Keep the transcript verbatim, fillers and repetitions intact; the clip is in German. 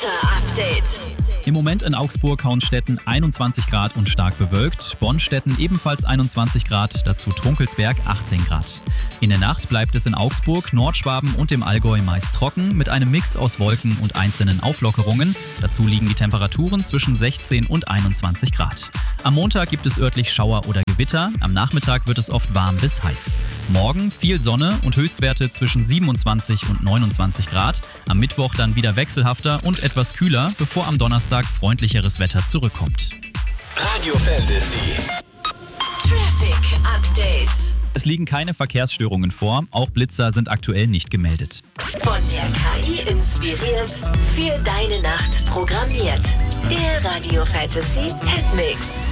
Wetter-Update. Im Moment in Augsburg, Hauenstetten einundzwanzig Grad und stark bewölkt. Bonnstetten ebenfalls einundzwanzig Grad, dazu Trunkelsberg achtzehn Grad. In der Nacht bleibt es in Augsburg, Nordschwaben und dem Allgäu meist trocken mit einem Mix aus Wolken und einzelnen Auflockerungen. Dazu liegen die Temperaturen zwischen sechzehn und einundzwanzig Grad. Am Montag gibt es örtlich Schauer oder Gewitter. Am Nachmittag wird es oft warm bis heiß. Morgen viel Sonne und Höchstwerte zwischen siebenundzwanzig und neunundzwanzig Grad. Am Mittwoch dann wieder wechselhafter und etwas kühler, bevor am Donnerstag freundlicheres Wetter zurückkommt. Radio Fantasy. Traffic Update. Es liegen keine Verkehrsstörungen vor, auch Blitzer sind aktuell nicht gemeldet. Von der K I inspiriert, für deine Nacht programmiert. Der Radio Fantasy Hitmix.